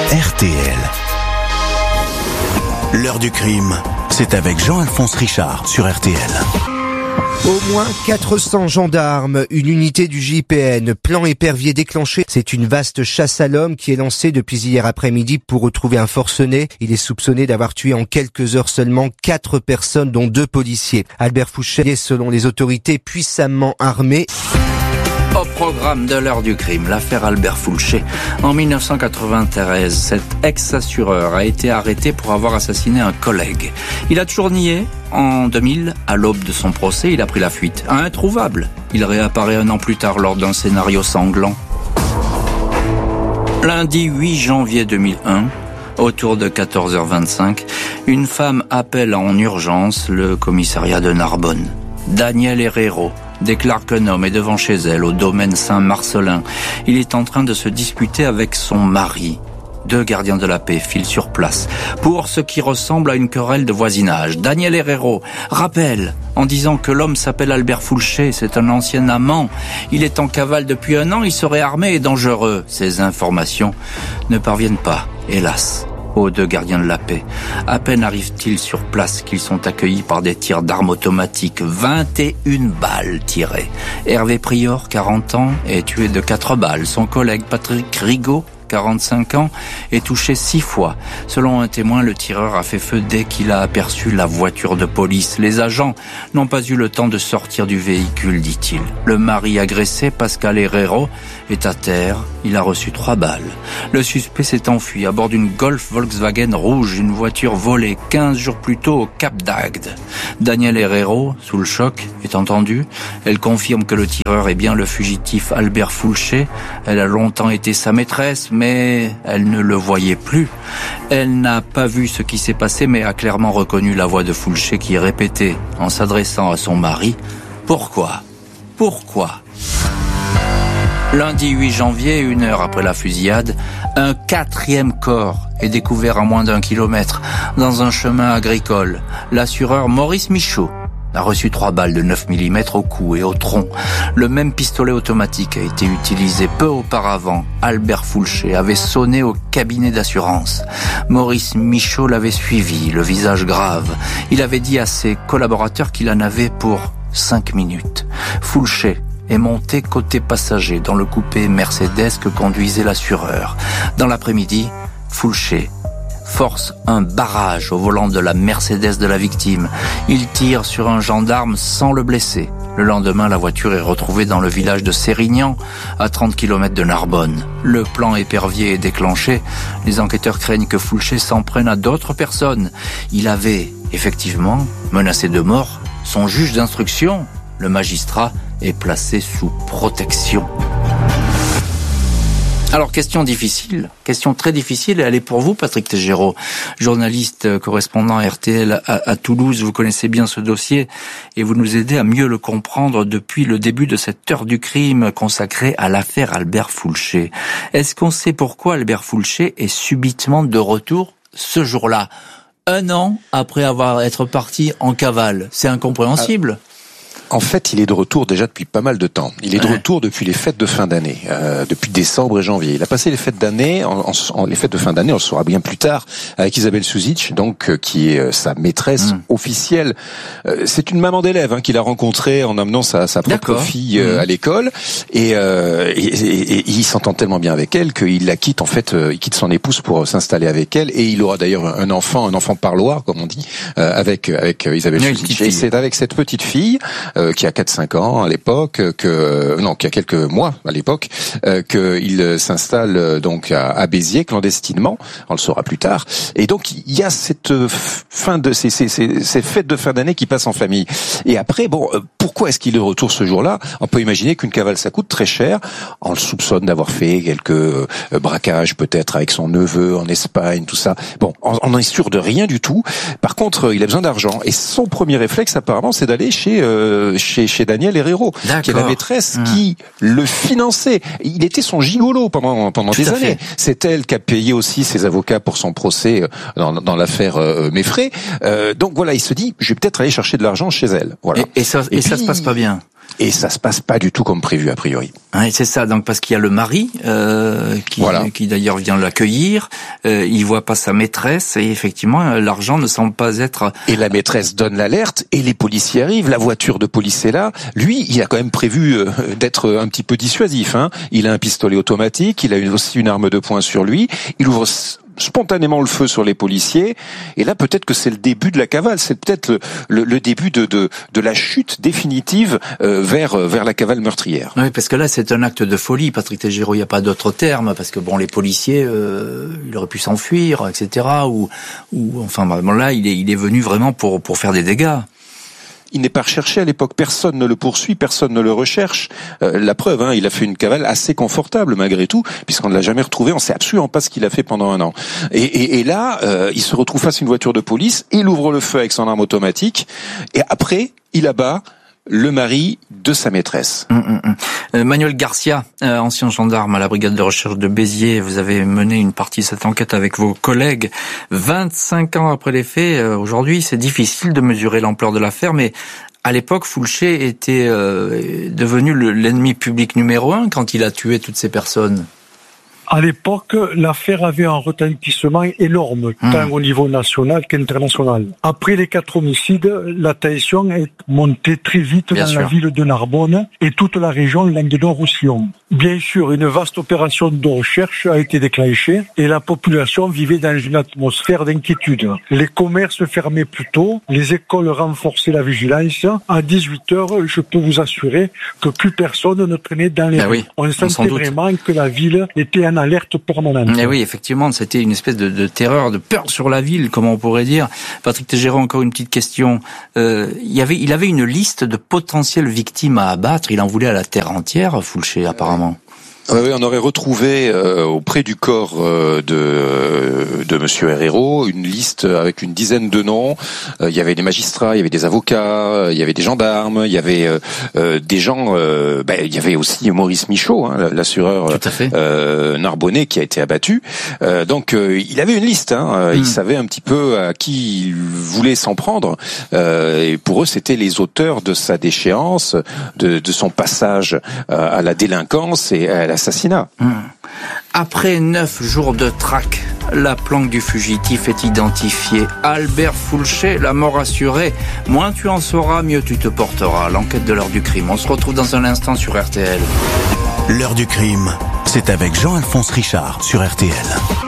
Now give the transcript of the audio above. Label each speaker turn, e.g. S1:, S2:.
S1: RTL. L'heure du crime, c'est avec Jean-Alphonse Richard sur RTL.
S2: Au moins 400 gendarmes, une unité du JPN, plan épervier déclenché. C'est une vaste chasse à l'homme qui est lancée depuis hier après-midi pour retrouver un forcené. Il est soupçonné d'avoir tué en quelques heures seulement 4 personnes, dont 2 policiers. Albert Fouché est, selon les autorités, puissamment armé.
S3: Au programme de l'heure du crime, l'affaire Albert Fouché. En 1993, cet ex-assureur a été arrêté pour avoir assassiné un collègue. Il a toujours nié. En 2000, à l'aube de son procès, il a pris la fuite. Introuvable, il réapparaît un an plus tard lors d'un scénario sanglant. Lundi 8 janvier 2001, autour de 14h25, une femme appelle en urgence le commissariat de Narbonne. Daniel Herrero déclare qu'un homme est devant chez elle, au domaine Saint-Marcelin. Il est en train de se disputer avec son mari. 2 gardiens de la paix filent sur place pour ce qui ressemble à une querelle de voisinage. Daniel Herrero rappelle en disant que l'homme s'appelle Albert Fouché, c'est un ancien amant. Il est en cavale depuis 1 an, il serait armé et dangereux. Ces informations ne parviennent pas, hélas, aux 2 gardiens de la paix. À peine arrivent-ils sur place qu'ils sont accueillis par des tirs d'armes automatiques. 21 balles tirées. Hervé Prior, 40 ans, est tué de 4 balles. Son collègue Patrick Rigaud, 45 ans, est touché 6 fois. Selon un témoin, le tireur a fait feu dès qu'il a aperçu la voiture de police. Les agents n'ont pas eu le temps de sortir du véhicule, dit-il. Le mari agressé, Pascal Herrero, est à terre. Il a reçu 3 balles. Le suspect s'est enfui à bord d'une Golf Volkswagen rouge, une voiture volée 15 jours plus tôt au Cap d'Agde. Daniel Herrero, sous le choc, est entendu. Elle confirme que le tireur est bien le fugitif Albert Fouché. Elle a longtemps été sa maîtresse, mais elle ne le voyait plus. Elle n'a pas vu ce qui s'est passé, mais a clairement reconnu la voix de Fouché qui répétait, en s'adressant à son mari, « Pourquoi ? Pourquoi ?» Lundi 8 janvier, 1 heure après la fusillade, un 4e corps est découvert à moins d'1 kilomètre dans un chemin agricole. L'assureur Maurice Michaud a reçu 3 balles de 9 mm au cou et au tronc. Le même pistolet automatique a été utilisé peu auparavant. Albert Fouché avait sonné au cabinet d'assurance. Maurice Michaud l'avait suivi, le visage grave. Il avait dit à ses collaborateurs qu'il en avait pour 5 minutes. Fouché est monté côté passager dans le coupé Mercedes que conduisait l'assureur. Dans l'après-midi, Fouché force un barrage au volant de la Mercedes de la victime. Il tire sur un gendarme sans le blesser. Le lendemain, la voiture est retrouvée dans le village de Sérignan, à 30 km de Narbonne. Le plan épervier est déclenché. Les enquêteurs craignent que Fouché s'en prenne à d'autres personnes. Il avait, effectivement, menacé de mort son juge d'instruction. Le magistrat est placé sous protection. Alors, question difficile, question très difficile, et elle est pour vous, Patrick Tégéraud, journaliste, correspondant RTL à Toulouse. Vous connaissez bien ce dossier et vous nous aidez à mieux le comprendre depuis le début de cette heure du crime consacrée à l'affaire Albert Fouché. Est-ce qu'on sait pourquoi Albert Fouché est subitement de retour ce jour-là, 1 an après être parti en cavale? C'est incompréhensible.
S4: En fait, il est de retour déjà depuis pas mal de temps. Il est de retour depuis les fêtes de fin d'année, depuis décembre et janvier. Il a passé les fêtes d'année, les fêtes de fin d'année, on le saura bien plus tard, avec Isabelle Suzic, donc qui est sa maîtresse officielle. C'est une maman d'élève qu'il a rencontrée en amenant sa propre fille à l'école, et il s'entend tellement bien avec elle qu'il la quitte. En fait, il quitte son épouse pour s'installer avec elle, et il aura d'ailleurs un enfant parloir, comme on dit, avec Isabelle Suzic. Et c'est avec cette petite fille qui a 4-5 ans à l'époque, qui a quelques mois à l'époque, qu'il s'installe donc à Béziers clandestinement. On le saura plus tard. Et donc il y a cette fin de ces fêtes de fin d'année qui passent en famille. Et après, pourquoi est-ce qu'il est de retour ce jour-là? On peut imaginer qu'une cavale ça coûte très cher. On le soupçonne d'avoir fait quelques braquages peut-être avec son neveu en Espagne, tout ça. On n'en est sûr de rien du tout. Par contre, il a besoin d'argent. Et son premier réflexe apparemment, c'est d'aller chez Daniel Herrero, qui est la maîtresse qui le finançait. Il était son gigolo pendant des années. C'est elle qui a payé aussi ses avocats pour son procès dans l'affaire Meffray. Donc voilà, il se dit, je vais peut-être aller chercher de l'argent chez elle. Voilà.
S3: Et ça se passe pas bien.
S4: Et ça se passe pas du tout comme prévu, a priori.
S3: Ouais, c'est ça, donc parce qu'il y a le mari qui d'ailleurs vient l'accueillir, il voit pas sa maîtresse, et effectivement, l'argent ne semble pas être...
S4: Et la maîtresse donne l'alerte, et les policiers arrivent, la voiture de police est là. Lui, il a quand même prévu d'être un petit peu dissuasif, hein. Il a un pistolet automatique, il a aussi une arme de poing sur lui, il ouvre spontanément le feu sur les policiers, et là peut-être que c'est le début de la cavale, c'est peut-être le début de la chute définitive vers la cavale meurtrière.
S3: Oui, parce que là c'est un acte de folie, Patrick Tégéraud, il n'y a pas d'autre terme, parce que bon, les policiers, il aurait pu s'enfuir, etc. Ou enfin bon, là il est venu vraiment pour faire des dégâts.
S4: Il n'est pas recherché à l'époque, personne ne le poursuit, personne ne le recherche. La preuve, hein, il a fait une cavale assez confortable malgré tout, puisqu'on ne l'a jamais retrouvé, on sait absolument pas ce qu'il a fait pendant un an. Et là, il se retrouve face à une voiture de police, il ouvre le feu avec son arme automatique, et après, il abat le mari de sa maîtresse.
S3: Manuel Garcia, ancien gendarme à la brigade de recherche de Béziers, vous avez mené une partie de cette enquête avec vos collègues. 25 ans après les faits, aujourd'hui, c'est difficile de mesurer l'ampleur de l'affaire, mais à l'époque, Foulché était devenu l'ennemi public numéro 1 quand il a tué toutes ces personnes.
S5: À l'époque, l'affaire avait un retentissement énorme, tant au niveau national qu'international. Après les 4 homicides, la tension est montée très vite dans la ville de Narbonne et toute la région Languedoc-Roussillon. Bien sûr, une vaste opération de recherche a été déclenchée et la population vivait dans une atmosphère d'inquiétude. Les commerces fermaient plus tôt, les écoles renforçaient la vigilance. À 18h, je peux vous assurer que plus personne ne traînait dans les rues. On sentait vraiment que la ville était en alerte permanente.
S3: Et oui, effectivement, c'était une espèce de terreur, de peur sur la ville, comme on pourrait dire. Patrick Tégéraud, encore une petite question. Il avait une liste de potentielles victimes à abattre. Il en voulait à la terre entière, Foulché, apparemment.
S4: Oui, on aurait retrouvé auprès du corps de Monsieur Herrero une liste avec une dizaine de noms. Il y avait des magistrats, il y avait des avocats, il y avait des gendarmes, il y avait des gens. Il y avait aussi Maurice Michaud, hein, l'assureur narbonnais qui a été abattu. Donc il avait une liste. Hein, il savait un petit peu à qui il voulait s'en prendre. Et pour eux, c'était les auteurs de sa déchéance, de son passage à la délinquance et à l'assassinat.
S3: Après 9 jours de traque, la planque du fugitif est identifiée. Albert Foulché, la mort assurée. Moins tu en sauras, mieux tu te porteras. L'enquête de l'heure du crime. On se retrouve dans un instant sur RTL.
S1: L'heure du crime, c'est avec Jean-Alphonse Richard sur RTL.